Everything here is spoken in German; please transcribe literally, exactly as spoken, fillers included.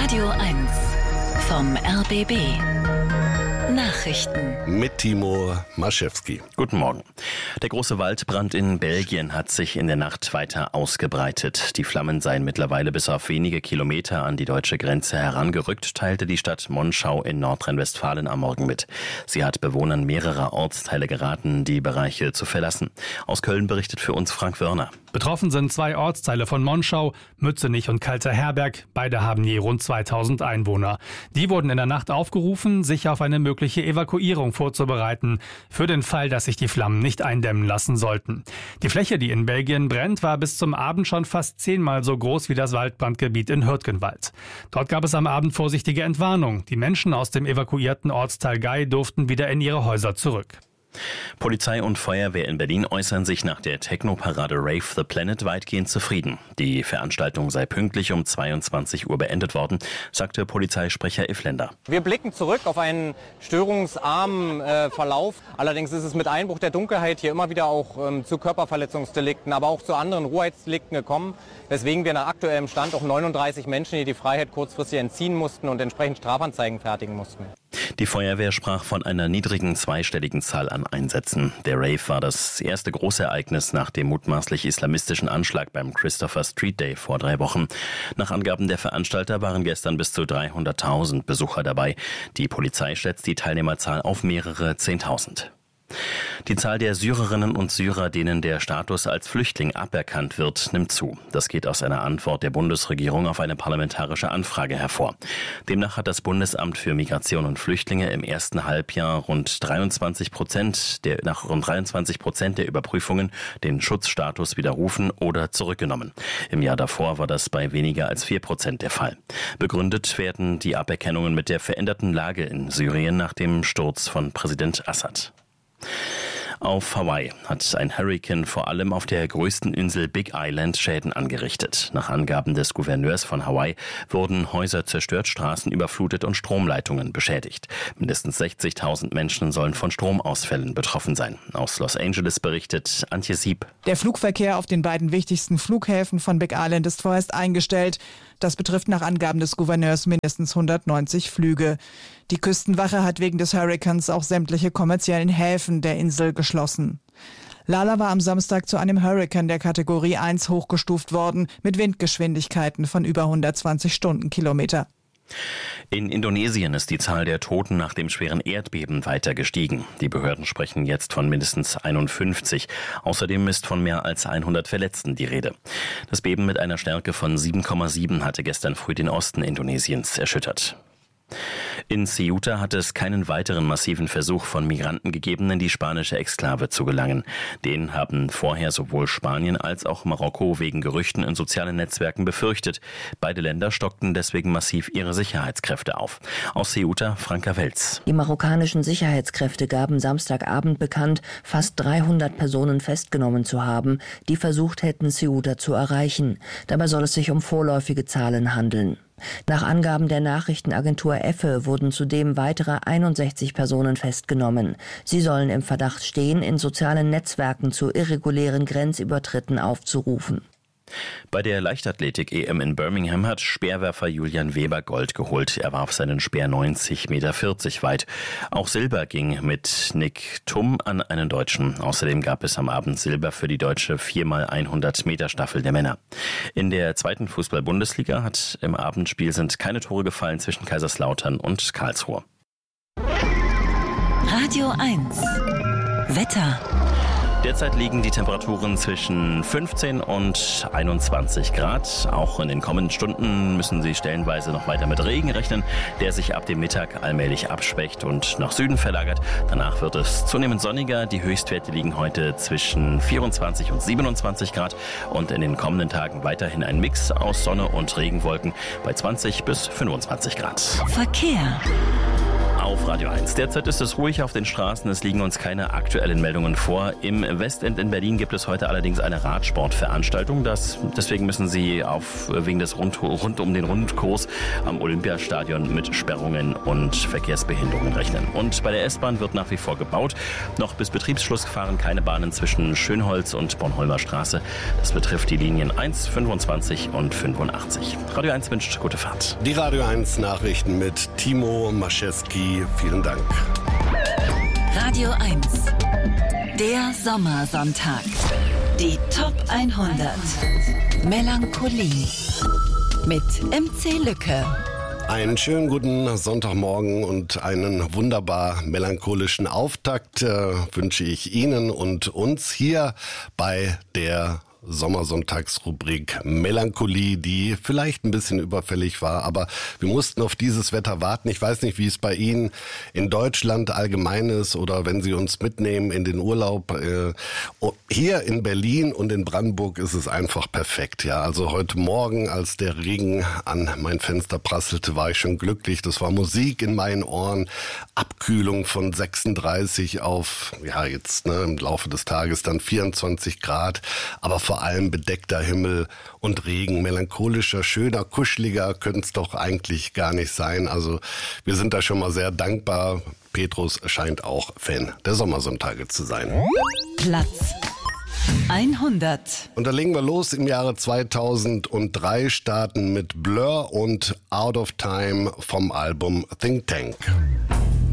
Radio eins vom R B B. Nachrichten mit Timur Maschewski. Guten Morgen. Der große Waldbrand in Belgien hat sich in der Nacht weiter ausgebreitet. Die Flammen seien mittlerweile bis auf wenige Kilometer an die deutsche Grenze herangerückt, teilte die Stadt Monschau in Nordrhein-Westfalen am Morgen mit. Sie hat Bewohnern mehrerer Ortsteile geraten, die Bereiche zu verlassen. Aus Köln berichtet für uns Frank Wörner. Betroffen sind zwei Ortsteile von Monschau, Mützenich und Kalter-Herberg. Beide haben je rund zweitausend Einwohner. Die wurden in der Nacht aufgerufen, sich auf eine mögliche Evakuierung vorzubereiten, für den Fall, dass sich die Flammen nicht eindämmen lassen sollten. Die Fläche, die in Belgien brennt, war bis zum Abend schon fast zehnmal so groß wie das Waldbrandgebiet in Hürtgenwald. Dort gab es am Abend vorsichtige Entwarnung. Die Menschen aus dem evakuierten Ortsteil Gei durften wieder in ihre Häuser zurück. Polizei und Feuerwehr in Berlin äußern sich nach der Techno-Parade Rave the Planet weitgehend zufrieden. Die Veranstaltung sei pünktlich um zweiundzwanzig Uhr beendet worden, sagte Polizeisprecher Iffländer. Wir blicken zurück auf einen störungsarmen äh, Verlauf. Allerdings ist es mit Einbruch der Dunkelheit hier immer wieder auch ähm, zu Körperverletzungsdelikten, aber auch zu anderen Rohheitsdelikten gekommen, weswegen wir nach aktuellem Stand auch neununddreißig Menschen hier die Freiheit kurzfristig entziehen mussten und entsprechend Strafanzeigen fertigen mussten. Die Feuerwehr sprach von einer niedrigen zweistelligen Zahl an Einsätzen. Der Rave war das erste Großereignis nach dem mutmaßlich islamistischen Anschlag beim Christopher Street Day vor drei Wochen. Nach Angaben der Veranstalter waren gestern bis zu dreihunderttausend Besucher dabei. Die Polizei schätzt die Teilnehmerzahl auf mehrere Zehntausend. Die Zahl der Syrerinnen und Syrer, denen der Status als Flüchtling aberkannt wird, nimmt zu. Das geht aus einer Antwort der Bundesregierung auf eine parlamentarische Anfrage hervor. Demnach hat das Bundesamt für Migration und Flüchtlinge im ersten Halbjahr rund dreiundzwanzig Prozent der, nach rund dreiundzwanzig Prozent der Überprüfungen den Schutzstatus widerrufen oder zurückgenommen. Im Jahr davor war das bei weniger als vier Prozent der Fall. Begründet werden die Aberkennungen mit der veränderten Lage in Syrien nach dem Sturz von Präsident Assad. Auf Hawaii hat ein Hurrikan vor allem auf der größten Insel Big Island Schäden angerichtet. Nach Angaben des Gouverneurs von Hawaii wurden Häuser zerstört, Straßen überflutet und Stromleitungen beschädigt. Mindestens sechzigtausend Menschen sollen von Stromausfällen betroffen sein. Aus Los Angeles berichtet Antje Sieb. Der Flugverkehr auf den beiden wichtigsten Flughäfen von Big Island ist vorerst eingestellt. Das betrifft nach Angaben des Gouverneurs mindestens hundertneunzig Flüge. Die Küstenwache hat wegen des Hurrikans auch sämtliche kommerziellen Häfen der Insel geschlossen. Lala war am Samstag zu einem Hurrikan der Kategorie eins hochgestuft worden, mit Windgeschwindigkeiten von über hundertzwanzig Stundenkilometer. In Indonesien ist die Zahl der Toten nach dem schweren Erdbeben weiter gestiegen. Die Behörden sprechen jetzt von mindestens einundfünfzig. Außerdem ist von mehr als hundert Verletzten die Rede. Das Beben mit einer Stärke von sieben Komma sieben hatte gestern früh den Osten Indonesiens erschüttert. In Ceuta hat es keinen weiteren massiven Versuch von Migranten gegeben, in die spanische Exklave zu gelangen. Den haben vorher sowohl Spanien als auch Marokko wegen Gerüchten in sozialen Netzwerken befürchtet. Beide Länder stockten deswegen massiv ihre Sicherheitskräfte auf. Aus Ceuta, Franka Welz. Die marokkanischen Sicherheitskräfte gaben Samstagabend bekannt, fast dreihundert Personen festgenommen zu haben, die versucht hätten, Ceuta zu erreichen. Dabei soll es sich um vorläufige Zahlen handeln. Nach Angaben der Nachrichtenagentur EFE wurden zudem weitere einundsechzig Personen festgenommen. Sie sollen im Verdacht stehen, in sozialen Netzwerken zu irregulären Grenzübertritten aufzurufen. Bei der Leichtathletik-E M in Birmingham hat Speerwerfer Julian Weber Gold geholt. Er warf seinen Speer neunzig Komma vierzig Meter weit. Auch Silber ging mit Nick Thum an einen Deutschen. Außerdem gab es am Abend Silber für die deutsche vier mal hundert Meter Staffel der Männer. In der zweiten Fußball-Bundesliga hat im Abendspiel sind keine Tore gefallen zwischen Kaiserslautern und Karlsruhe. Radio eins Wetter. Derzeit liegen die Temperaturen zwischen fünfzehn und einundzwanzig Grad. Auch in den kommenden Stunden müssen Sie stellenweise noch weiter mit Regen rechnen, der sich ab dem Mittag allmählich abschwächt und nach Süden verlagert. Danach wird es zunehmend sonniger. Die Höchstwerte liegen heute zwischen vierundzwanzig und siebenundzwanzig Grad und in den kommenden Tagen weiterhin ein Mix aus Sonne und Regenwolken bei zwanzig bis fünfundzwanzig Grad. Verkehr. Auf Radio eins. Derzeit ist es ruhig auf den Straßen, es liegen uns keine aktuellen Meldungen vor. Im Westend in Berlin gibt es heute allerdings eine Radsportveranstaltung. Das, deswegen müssen Sie auf, wegen des Rund, rund um den Rundkurs am Olympiastadion mit Sperrungen und Verkehrsbehinderungen rechnen. Und bei der S-Bahn wird nach wie vor gebaut. Noch bis Betriebsschluss fahren keine Bahnen zwischen Schönholz und Bornholmer Straße. Das betrifft die Linien eins, fünfundzwanzig und fünfundachtzig. Radio eins wünscht gute Fahrt. Die Radio eins Nachrichten mit Timo Maschewski. Vielen Dank. Radio eins. Der Sommersonntag. Die Top hundert. Melancholie. Mit M C Lücke. Einen schönen guten Sonntagmorgen und einen wunderbar melancholischen Auftakt äh, wünsche ich Ihnen und uns hier bei der Sommersonntagsrubrik Melancholie, die vielleicht ein bisschen überfällig war, aber wir mussten auf dieses Wetter warten. Ich weiß nicht, wie es bei Ihnen in Deutschland allgemein ist oder wenn Sie uns mitnehmen in den Urlaub. Hier in Berlin und in Brandenburg ist es einfach perfekt. Ja, also heute Morgen, als der Regen an mein Fenster prasselte, war ich schon glücklich. Das war Musik in meinen Ohren, Abkühlung von sechsunddreißig auf, ja jetzt ne, im Laufe des Tages dann vierundzwanzig Grad, aber vor allem bedeckter Himmel und Regen, melancholischer, schöner, kuscheliger könnte es doch eigentlich gar nicht sein. Also wir sind da schon mal sehr dankbar. Petrus scheint auch Fan der Sommersonntage zu sein. Platz hundert. Und da legen wir los im Jahre zweitausenddrei, starten mit Blur und Out of Time vom Album Think Tank.